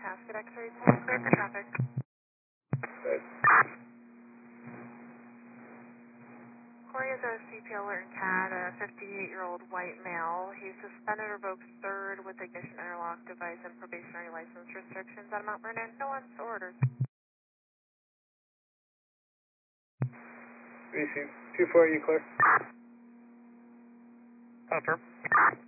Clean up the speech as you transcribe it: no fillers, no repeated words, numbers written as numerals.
Casket X-ray 10, clear for traffic. Right. Corey is a CPL alert in CAD, a 58-year-old white male. He's suspended or revoked third with ignition interlock device and probationary license restrictions at Mount Vernon. No orders. VC 24, you clear? Confirm.